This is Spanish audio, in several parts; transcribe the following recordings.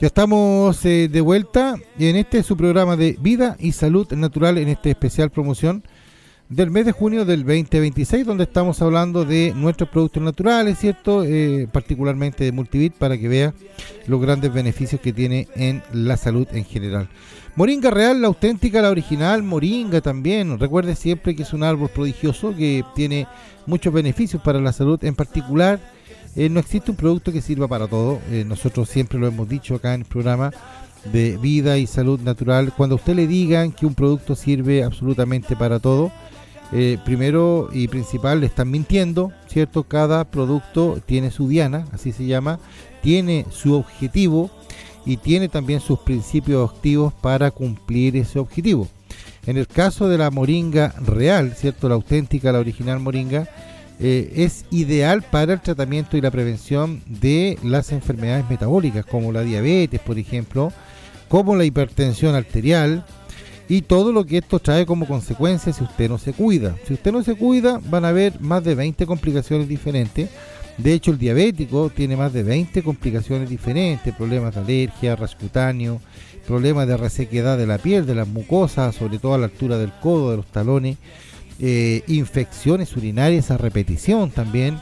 Ya estamos de vuelta en este su programa de Vida y Salud Natural, en este especial promoción del mes de junio del 2026, donde estamos hablando de nuestros productos naturales, ¿cierto? Particularmente de Multivit, para que vea los grandes beneficios que tiene en la salud en general. Moringa real, la auténtica, la original, moringa también. Recuerde siempre que es un árbol prodigioso que tiene muchos beneficios para la salud. En particular, no existe un producto que sirva para todo. Nosotros siempre lo hemos dicho acá en el programa de Vida y Salud Natural. Cuando a usted le digan que un producto sirve absolutamente para todo, primero y principal le están mintiendo, ¿cierto? Cada producto tiene su diana, así se llama, tiene su objetivo y tiene también sus principios activos para cumplir ese objetivo. En el caso de la moringa real, ¿cierto? La auténtica, la original moringa, es ideal para el tratamiento y la prevención de las enfermedades metabólicas, como la diabetes, por ejemplo, como la hipertensión arterial, y todo lo que esto trae como consecuencia si usted no se cuida. Si usted no se cuida, van a haber más de 20 complicaciones diferentes. De hecho, el diabético tiene más de 20 complicaciones diferentes: problemas de alergia, rasgo cutáneo, problemas de resequedad de la piel, de las mucosas, sobre todo a la altura del codo, de los talones, infecciones urinarias a repetición también,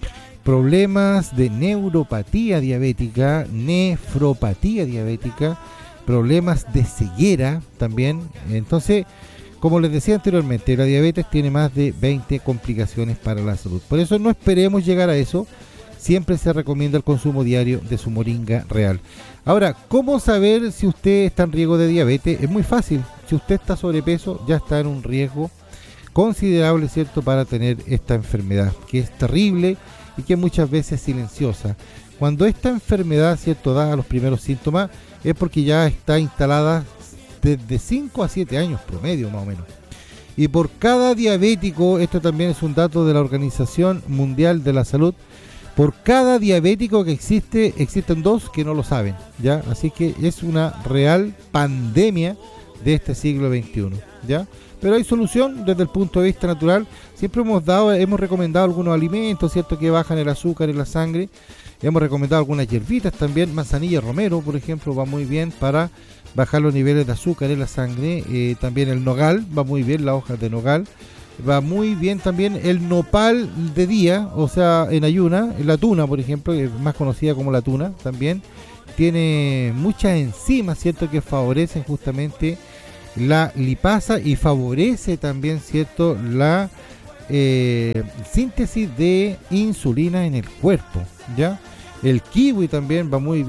problemas de neuropatía diabética, nefropatía diabética, problemas de ceguera también. Entonces, como les decía anteriormente, la diabetes tiene más de 20 complicaciones para la salud. Por eso no esperemos llegar a eso. Siempre se recomienda el consumo diario de su moringa real. Ahora, ¿cómo saber si usted está en riesgo de diabetes? Es muy fácil. Si usted está sobrepeso, ya está en un riesgo considerable, ¿cierto?, para tener esta enfermedad, que es terrible y que muchas veces es silenciosa. Cuando esta enfermedad, ¿cierto?, da los primeros síntomas, es porque ya está instalada desde 5 a 7 años promedio, más o menos. Y por cada diabético, esto también es un dato de la Organización Mundial de la Salud, por cada diabético que existe, existen 2 que no lo saben, ¿ya? Así que es una real pandemia de este siglo XXI, ¿ya? Pero hay solución desde el punto de vista natural. Siempre hemos recomendado algunos alimentos, ¿cierto?, que bajan el azúcar en la sangre. Hemos recomendado algunas hierbitas también. Manzanilla romero, por ejemplo, va muy bien para bajar los niveles de azúcar en la sangre. También el nogal va muy bien, la hoja de nogal. Va muy bien también el nopal de día, o sea, en ayuna. La tuna, por ejemplo, que es más conocida como la tuna, también tiene muchas enzimas, ¿cierto?, que favorecen justamente la lipasa y favorece también, ¿cierto?, la síntesis de insulina en el cuerpo, ¿ya? El kiwi también va muy bien.